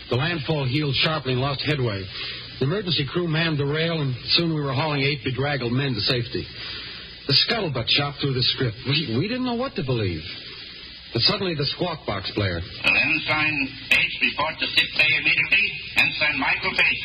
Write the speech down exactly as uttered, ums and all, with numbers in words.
The landfall heeled sharply and lost headway. The emergency crew manned the rail, and soon we were hauling eight bedraggled men to safety. The scuttlebutt shot through the script. We, we didn't know what to believe. But suddenly the squawk box blared. Will Ensign Bates report to sick bay immediately? Ensign Michael Bates,